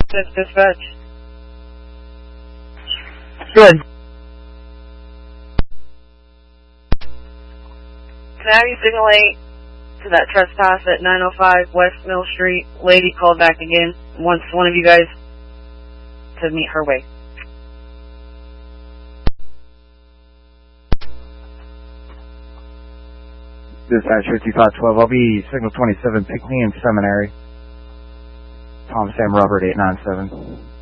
That's dispatch. Good. Can I have you signal 8 to that trespass at 905 West Mill Street? Lady called back again. Wants one of you guys to meet her way. Dispatcher 2512. I'll be signal 27, pick me in Seminary. Tom Sam Robert 897.